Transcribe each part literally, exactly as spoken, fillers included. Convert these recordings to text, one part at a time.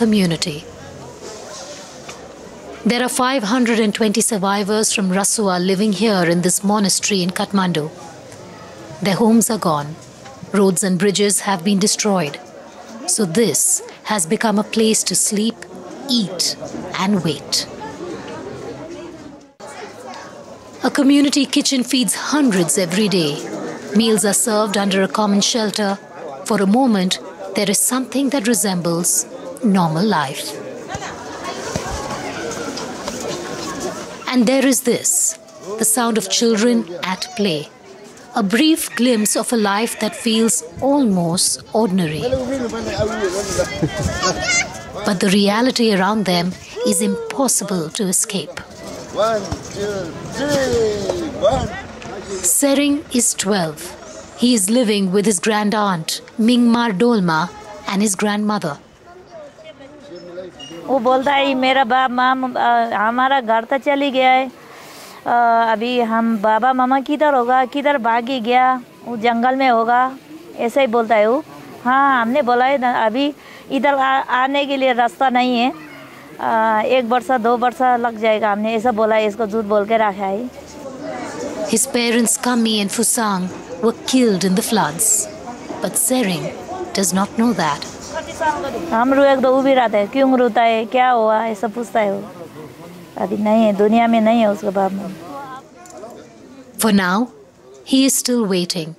community. There are five hundred twenty survivors from Rasua living here in this monastery in Kathmandu. Their homes are gone. Roads and bridges have been destroyed. So this has become a place to sleep, eat, and wait. A community kitchen feeds hundreds every day. Meals are served under a common shelter. For a moment, there is something that resembles normal life. And there is this, the sound of children at play. A brief glimpse of a life that feels almost ordinary. But the reality around them is impossible to escape. One, two, three, one. Sering is twelve. He is living with his grand aunt, Mingmar Dolma, and his grandmother. वो बोलता है मेरा बाप माँ हमारा घर तो चली गया है अभी हम बाबा मामा किधर होगा किधर भागी गया वो जंगल में होगा ऐसे ही बोलता है वो हाँ हमने बोला है अभी इधर आने के लिए रास्ता नहीं है एक वर्ष दो वर्ष लग जाएगा हमने ऐसा बोला है इसको झूठ बोल के रखा है. His parents Kami and Fusang were killed in the floods, but Sering does not know that. हम रो एक दो उभी रहते हैं क्यों रोता है क्या हुआ ऐसा पूछता है वो अभी नहीं है दुनिया में नहीं है उसका बाप. For now, he is still waiting.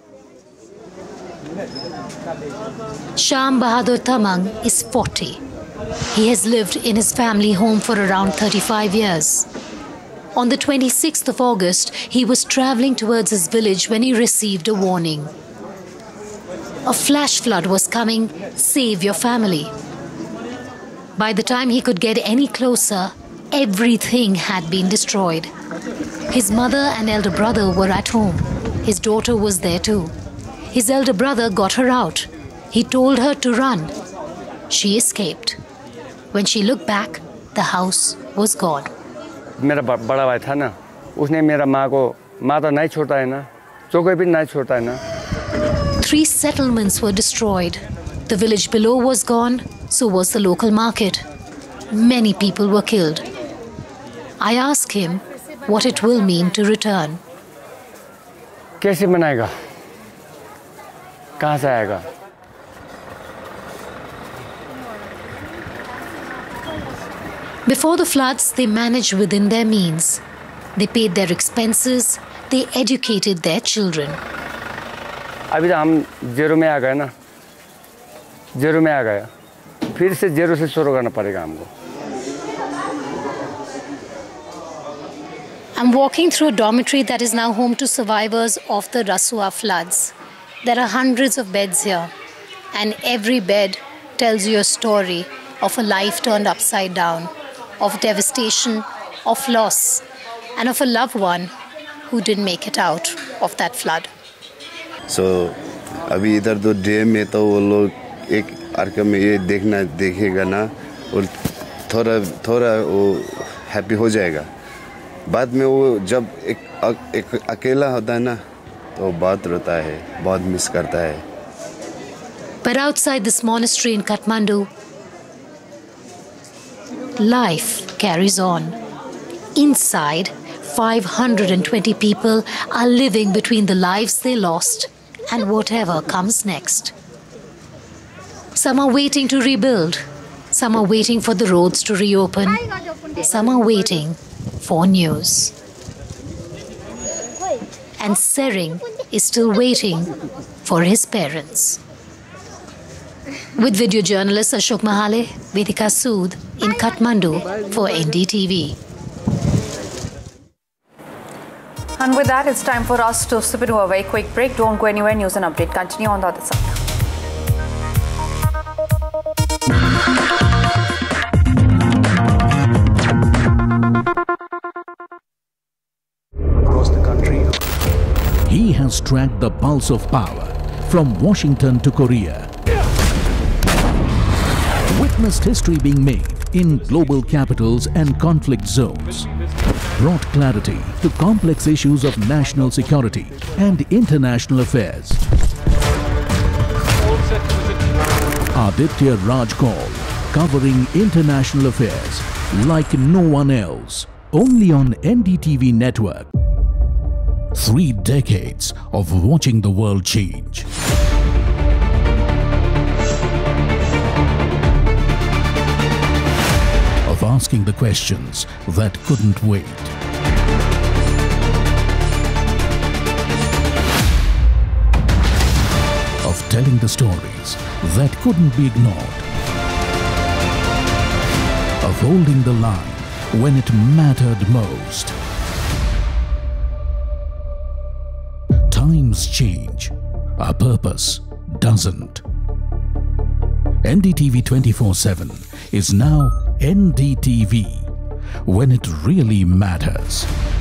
Sham Bahadur Tamang is forty. He has lived in his family home for around thirty-five years. On the twenty-sixth of August, he was traveling towards his village when he received a warning. A flash flood was coming, save your family. By the time he could get any closer, everything had been destroyed. His mother and elder brother were at home. His daughter was there too. His elder brother got her out. He told her to run. She escaped. When she looked back, the house was gone. मेरा बड़ा भाई था ना उसने मेरा माँ को माँ तो नहीं छोड़ता है ना चौके भी नहीं छोड़ता है ना. Three settlements were destroyed. The village below was gone, so was the local market. Many people were killed. I asked him what it will mean to return. कैसे मनाएगा कहाँ से आएगा. Before the floods, they managed within their means. They paid their expenses. They educated their children. अभी तो हम जेरो में आ गए ना जेरो में आ गए फिर से जेरो से शुरू करना पड़ेगा हमको. I'm walking through a dormitory that is now home to survivors of the Rasua floods. There are hundreds of beds here, and every bed tells you a story of a life turned upside down, of devastation, of loss, and of a loved one who didn't make it out of that flood. So, अभी इधर तो dam में तो वो लोग एक अर्क में ये देखना देखेगा ना और थोड़ा थोड़ा वो हैप्पी हो जाएगा. बाद में वो जब एक, एक अकेला होता है ना तो बहुत रोता है बहुत मिस करता है. But outside this monastery in Kathmandu, life carries on. Inside, five hundred twenty people are living between the lives they lost and whatever comes next. Some are waiting to rebuild. Some are waiting for the roads to reopen. Some are waiting for news. And Sering is still waiting for his parents. With video journalist Ashok Mahale, Vedika Sood in Kathmandu for N D T V. And with that, it's time for us to slip into a very quick break. Don't go anywhere. News and update continue on the other side. Across the country. He has tracked the pulse of power from Washington to Korea. Witnessed history being made in global capitals and conflict zones. Brought clarity to complex issues of national security and international affairs. Aditya Raj Kaul covering international affairs like no one else. Only on N D T V network. Three decades of watching the world change. Of asking the questions that couldn't wait. Of telling the stories that couldn't be ignored. Of holding the line when it mattered most. Times change, our purpose doesn't. N D T V twenty-four seven is now N D T V, when it really matters.